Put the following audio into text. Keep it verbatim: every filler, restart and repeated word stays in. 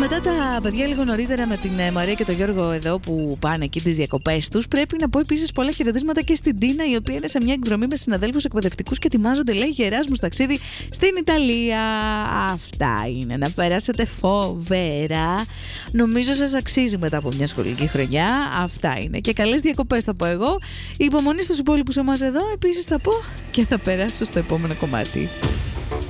μετά τα παιδιά λίγο νωρίτερα με την Μαρία και τον Γιώργο εδώ που πάνε εκεί τις διακοπές τους, πρέπει να πω επίσης πολλά χαιρετίσματα και στην Τίνα, η οποία είναι σε μια εκδρομή με συναδέλφους εκπαιδευτικούς και ετοιμάζονται, λέει, Γεράσμους ταξίδι στην Ιταλία. Αυτά είναι. Να περάσετε φοβερά. Νομίζω σας αξίζει μετά από μια σχολική χρονιά. Αυτά είναι. Και καλές διακοπές θα πω εγώ. Υπομονή στους υπόλοιπους εμάς εδώ. Επίσης θα πω και θα περάσω στο επόμενο κομμάτι.